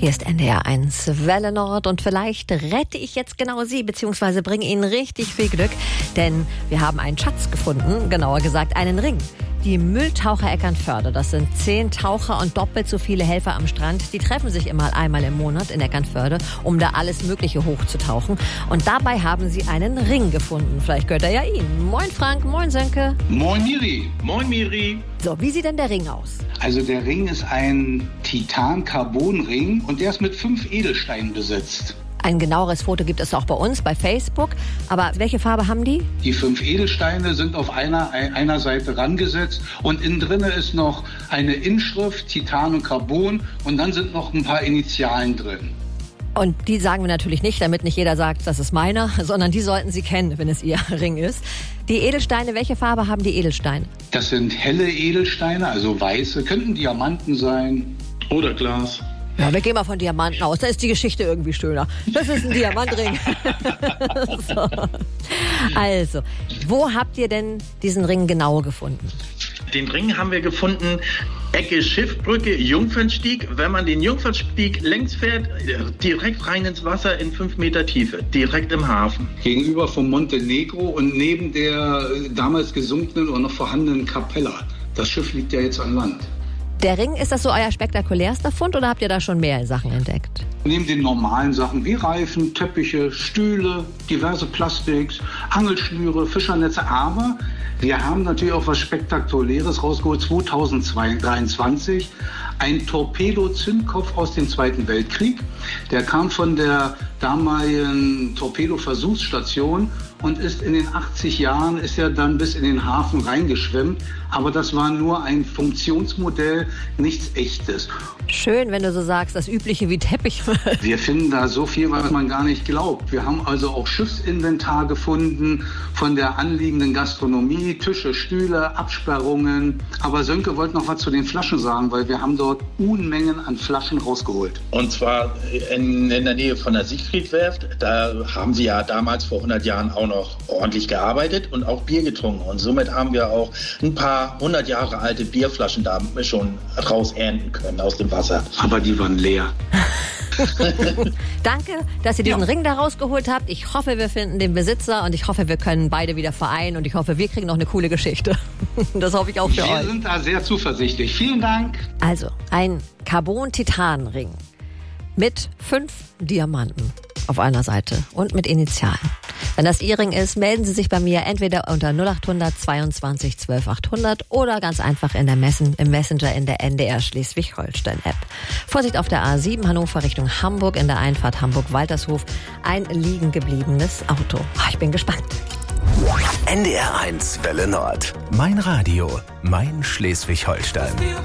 Hier ist NDR1 Welle Nord und vielleicht rette ich jetzt genau Sie, beziehungsweise bringe Ihnen richtig viel Glück, denn wir haben einen Schatz gefunden, genauer gesagt einen Ring. Die Mülltaucher Eckernförde, das sind 10 Taucher und doppelt so viele Helfer am Strand, die treffen sich immer einmal im Monat in Eckernförde, um da alles Mögliche hochzutauchen. Und dabei haben sie einen Ring gefunden. Vielleicht gehört er ja Ihnen. Moin Frank, moin Sönke. Moin Miri. Moin Miri. So, wie sieht denn der Ring aus? Also der Ring ist ein Titan-Carbon-Ring und der ist mit 5 Edelsteinen besetzt. Ein genaueres Foto gibt es auch bei uns, bei Facebook. Aber welche Farbe haben die? Die 5 Edelsteine sind auf einer Seite rangesetzt und innen drin ist noch eine Inschrift, Titan und Carbon, und dann sind noch ein paar Initialen drin. Und die sagen wir natürlich nicht, damit nicht jeder sagt, das ist meiner, sondern die sollten Sie kennen, wenn es Ihr Ring ist. Die Edelsteine, welche Farbe haben die Edelsteine? Das sind helle Edelsteine, also weiße, könnten Diamanten sein. Oder Glas. Ja, wir gehen mal von Diamanten aus, da ist die Geschichte irgendwie schöner. Das ist ein Diamantring. So. Also, wo habt ihr denn diesen Ring genau gefunden? Den Ring haben wir gefunden, Ecke Schiffbrücke, Jungfernstieg. Wenn man den Jungfernstieg längs fährt, direkt rein ins Wasser in 5 Meter Tiefe, direkt im Hafen. Gegenüber vom Monte Negro und neben der damals gesunkenen oder noch vorhandenen Capella. Das Schiff liegt ja jetzt an Land. Der Ring, ist das so euer spektakulärster Fund oder habt ihr da schon mehr Sachen entdeckt? Neben den normalen Sachen wie Reifen, Teppiche, Stühle, diverse Plastiks, Angelschnüre, Fischernetze, aber wir haben natürlich auch was Spektakuläres rausgeholt, 2023, ein Torpedo-Zündkopf aus dem Zweiten Weltkrieg. Der kam von der damaligen Torpedo-Versuchsstation und ist in den 80 Jahren, ist er dann bis in den Hafen reingeschwemmt. Aber das war nur ein Funktionsmodell, nichts Echtes. Schön, wenn du so sagst, das Übliche wie Teppich. Wir finden da so viel, was man gar nicht glaubt. Wir haben also auch Schiffsinventar gefunden von der anliegenden Gastronomie, Tische, Stühle, Absperrungen. Aber Sönke wollte noch was zu den Flaschen sagen, weil wir haben dort Unmengen an Flaschen rausgeholt. Und zwar in der Nähe von der Siegfriedwerft. Da haben sie ja damals vor 100 Jahren auch noch ordentlich gearbeitet und auch Bier getrunken. Und somit haben wir auch ein paar 100 Jahre alte Bierflaschen da schon raus ernten können aus dem Wasser. Aber die waren leer. Danke, dass ihr diesen Ring da rausgeholt habt. Ich hoffe, wir finden den Besitzer und ich hoffe, wir können beide wieder vereinen und ich hoffe, wir kriegen noch eine coole Geschichte. Das hoffe ich auch für euch. Wir sind da sehr zuversichtlich. Vielen Dank. Also, ein Carbon-Titan-Ring mit 5 Diamanten auf einer Seite und mit Initialen. Wenn das Ihr Ring ist, melden Sie sich bei mir entweder unter 0800 22 12 800 oder ganz einfach in der im Messenger in der NDR Schleswig-Holstein-App. Vorsicht auf der A7 Hannover Richtung Hamburg, in der Einfahrt Hamburg-Waltershof ein liegen gebliebenes Auto. Ich bin gespannt. NDR1 Welle Nord. Mein Radio, mein Schleswig-Holstein.